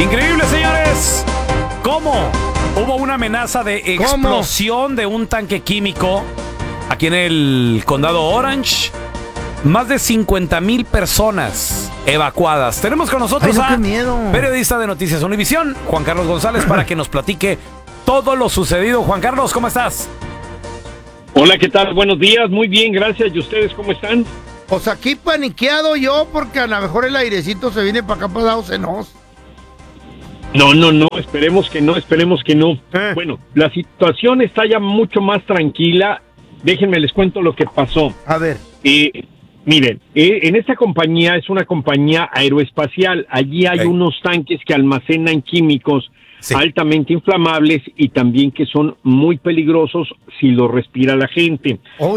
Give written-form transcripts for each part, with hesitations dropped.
Increíble, señores. ¿Cómo? Hubo una amenaza de explosión de un tanque químico aquí en el condado Orange. Más de 50,000 personas evacuadas. Tenemos con nosotros a periodista de Noticias Univisión, Juan Carlos González, para que nos platique todo lo sucedido. Juan Carlos, ¿cómo estás? Hola, ¿qué tal? Buenos días, muy bien, gracias. ¿Y ustedes cómo están? Pues aquí paniqueado yo, porque a lo mejor el airecito se viene para acá, para Estados Unidos. No, esperemos que no. Bueno, la situación está ya mucho más tranquila. Déjenme les cuento lo que pasó. A ver. Miren, en esta compañía es una compañía aeroespacial. Allí hay unos tanques que almacenan químicos altamente inflamables y también que son muy peligrosos si los respira la gente.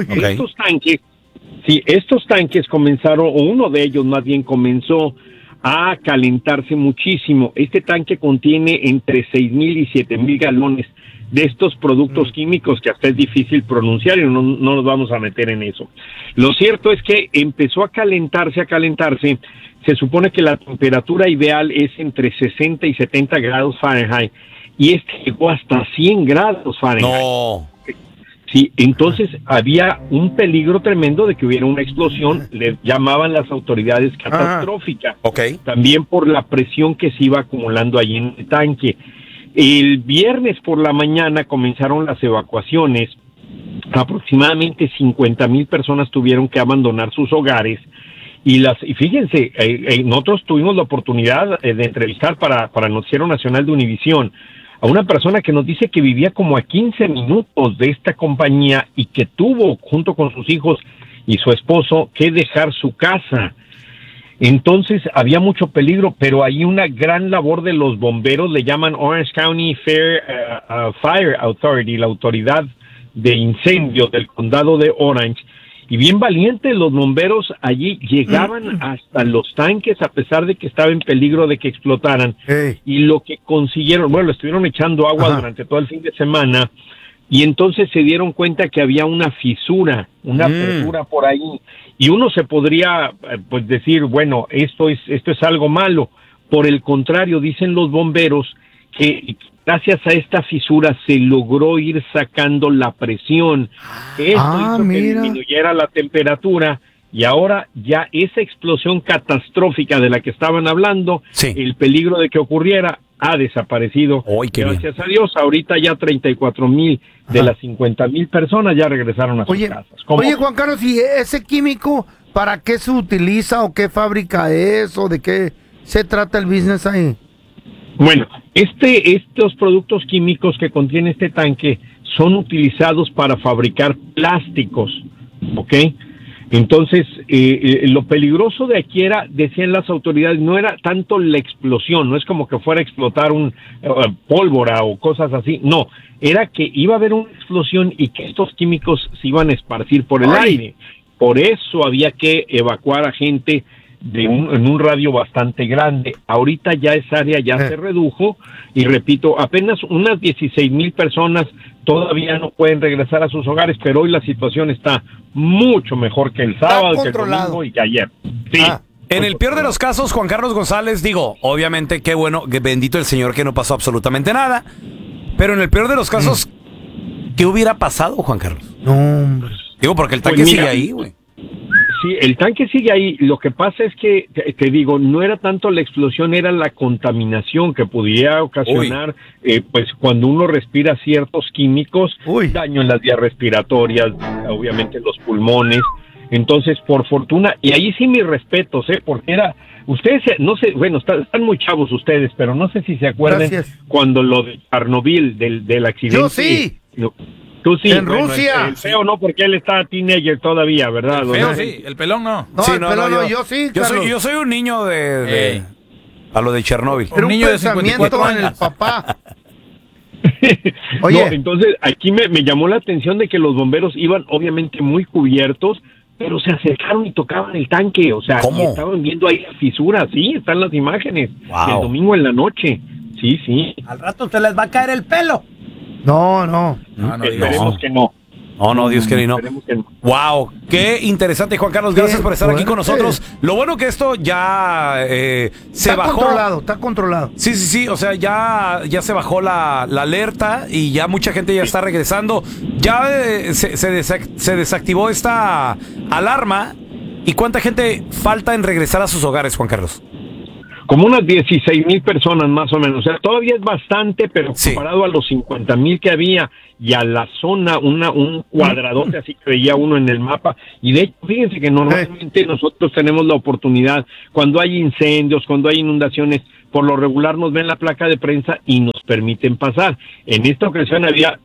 Estos tanques comenzaron, o uno de ellos más bien comenzó a calentarse muchísimo. Este tanque contiene entre 6,000 y 7,000 galones de estos productos químicos que hasta es difícil pronunciar y no nos vamos a meter en eso. Lo cierto es que empezó a calentarse. Se supone que la temperatura ideal es entre 60 y 70 grados Fahrenheit y este llegó hasta 100 grados Fahrenheit. No. Sí, entonces había un peligro tremendo de que hubiera una explosión, le llamaban las autoridades catastrófica. También por la presión que se iba acumulando allí en el tanque. El viernes por la mañana comenzaron las evacuaciones. Aproximadamente 50,000 personas tuvieron que abandonar sus hogares. Y fíjense, nosotros tuvimos la oportunidad de entrevistar para el Noticiero Nacional de Univisión a una persona que nos dice que vivía como a 15 minutos de esta compañía y que tuvo, junto con sus hijos y su esposo, que dejar su casa. Entonces había mucho peligro, pero hay una gran labor de los bomberos, le llaman Orange County Fire Authority, la autoridad de incendios del condado de Orange, y bien valientes los bomberos allí llegaban hasta los tanques a pesar de que estaba en peligro de que explotaran. Y lo que consiguieron, bueno, estuvieron echando agua durante todo el fin de semana y entonces se dieron cuenta que había una fisura, una apertura por ahí. Y uno se podría pues decir, bueno, esto es algo malo. Por el contrario, dicen los bomberos que gracias a esta fisura se logró ir sacando la presión. Esto hizo que disminuyera la temperatura y ahora ya esa explosión catastrófica de la que estaban hablando, el peligro de que ocurriera, ha desaparecido. Gracias a Dios, ahorita ya 34,000 de las 50,000 personas ya regresaron a sus casas. Oye, Juan Carlos, ¿y ese químico para qué se utiliza o qué fábrica es o de qué se trata el business ahí? Bueno, estos productos químicos que contiene este tanque son utilizados para fabricar plásticos, ¿ok? Entonces, lo peligroso de aquí era, decían las autoridades, no era tanto la explosión, no es como que fuera a explotar un pólvora o cosas así, no, era que iba a haber una explosión y que estos químicos se iban a esparcir por el aire. Por eso había que evacuar a gente en un radio bastante grande. Ahorita ya esa área ya se redujo y repito, apenas unas 16,000 personas todavía no pueden regresar a sus hogares, pero hoy la situación está mucho mejor que el sábado, que el domingo y que ayer. Sí. En el peor de los casos, Juan Carlos González, digo, obviamente qué bueno, que bendito el Señor que no pasó absolutamente nada, pero en el peor de los casos, ¿qué hubiera pasado, Juan Carlos? No, hombre. Digo, porque el tanque sigue ahí, güey. Sí, el tanque sigue ahí. Lo que pasa es que, te digo, no era tanto la explosión, era la contaminación que pudiera ocasionar, pues cuando uno respira ciertos químicos, daño en las vías respiratorias, obviamente los pulmones. Entonces, por fortuna, y ahí sí mis respetos, porque ustedes, no sé, bueno, están muy chavos ustedes, pero no sé si se acuerdan cuando lo de Chernobyl, del accidente. Yo sí. Tú sí. En Rusia. El feo no, porque él está teenager todavía, ¿verdad? El feo sí, el pelón no. No, sí, el pelón no, yo sí, yo soy un niño de a lo de Chernobyl. Era un niño de 54 años. En el papá. Oye. No, entonces aquí me llamó la atención de que los bomberos iban obviamente muy cubiertos, pero se acercaron y tocaban el tanque, o sea, y estaban viendo ahí la fisura, sí, están las imágenes. El domingo en la noche. Sí. Al rato se les va a caer el pelo. No. Esperemos que no. No, Dios quiere y no. Wow, qué interesante, Juan Carlos. Gracias por estar aquí con nosotros. Lo bueno que esto ya se bajó. Está controlado. Sí. O sea, ya se bajó la alerta y ya mucha gente ya está regresando. Ya se desactivó esta alarma. ¿Y cuánta gente falta en regresar a sus hogares, Juan Carlos? Como unas 16,000 personas más o menos. O sea, todavía es bastante, pero comparado a los 50,000 que había y a la zona, un cuadradote así que veía uno en el mapa. Y de hecho, fíjense que normalmente nosotros tenemos la oportunidad, cuando hay incendios, cuando hay inundaciones, por lo regular nos ven la placa de prensa y nos permiten pasar. En esta ocasión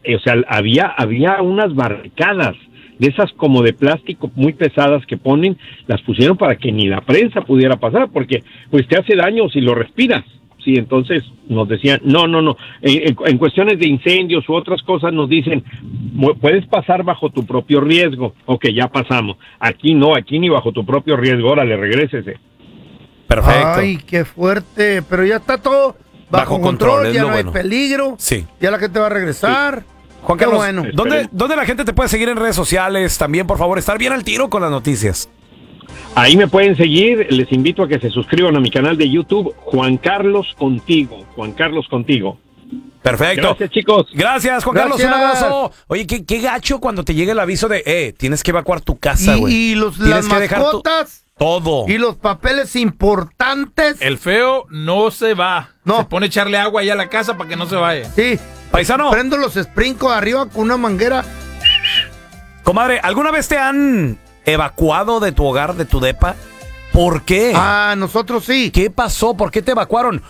había unas barricadas de esas como de plástico muy pesadas que ponen, las pusieron para que ni la prensa pudiera pasar, porque pues te hace daño si lo respiras. Sí, entonces nos decían, no. En cuestiones de incendios u otras cosas nos dicen, puedes pasar bajo tu propio riesgo. Ok, ya pasamos. Aquí no, aquí ni bajo tu propio riesgo. Órale, regrésese. Perfecto. Ay, qué fuerte. Pero ya está todo bajo control, ya no hay peligro. Sí. Ya la gente va a regresar. Sí. Juan Carlos, bueno. ¿Dónde la gente te puede seguir en redes sociales? También, por favor, estar bien al tiro con las noticias. Ahí me pueden seguir. Les invito a que se suscriban a mi canal de YouTube, Juan Carlos Contigo. Juan Carlos Contigo. Perfecto. Gracias, chicos. Gracias, Juan Carlos. Un abrazo. Oye, qué gacho cuando te llegue el aviso de, tienes que evacuar tu casa, güey. Y las mascotas. Todo. Y los papeles importantes. El feo no se va. No. Se pone a echarle agua allá a la casa para que no se vaya. Sí. Paisano. Prendo los sprinkles arriba con una manguera. Comadre, ¿alguna vez te han evacuado de tu hogar, de tu depa? ¿Por qué? Nosotros sí. ¿Qué pasó? ¿Por qué te evacuaron?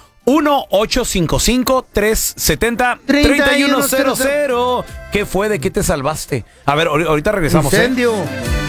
1-855-370-3100. ¿Qué fue? ¿De qué te salvaste? A ver, ahorita regresamos. Incendio.